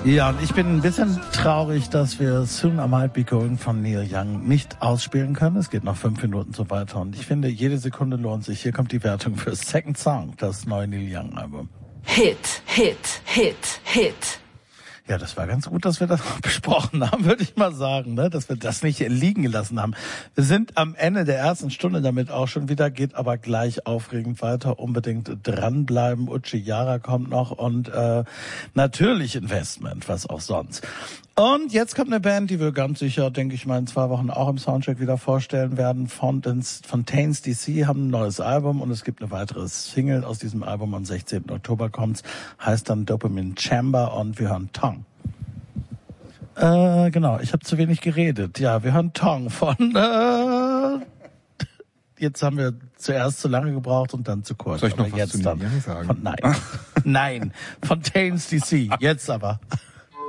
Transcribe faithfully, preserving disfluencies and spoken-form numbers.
Ja, und ich bin ein bisschen traurig, dass wir Soon I Might Be Going von Neil Young nicht ausspielen können. Es geht noch fünf Minuten so weiter und ich finde, jede Sekunde lohnt sich. Hier kommt die Wertung für Second Song, das neue Neil Young Album. Hit, Hit, Hit, Hit. Ja, das war ganz gut, dass wir das besprochen haben, würde ich mal sagen, ne? Dass wir das nicht liegen gelassen haben. Wir sind am Ende der ersten Stunde damit auch schon wieder, geht aber gleich aufregend weiter. Unbedingt dranbleiben. Uchi Yara kommt noch und äh, natürlich Investment, was auch sonst. Und jetzt kommt eine Band, die wir ganz sicher, denke ich mal, in zwei Wochen auch im Soundcheck wieder vorstellen werden. Fontaines, Fontaines D C haben ein neues Album und es gibt eine weitere Single aus diesem Album. Am sechzehnten Oktober kommt's, heißt dann Dopamine Chamber und wir hören Tong. Äh, genau, ich habe zu wenig geredet. Ja, wir hören Tong von... Äh, jetzt haben wir zuerst zu lange gebraucht und dann zu kurz. Soll ich noch aber was jetzt zu dann Neil Young sagen? Von, nein, nein, Fontaines D C, jetzt aber.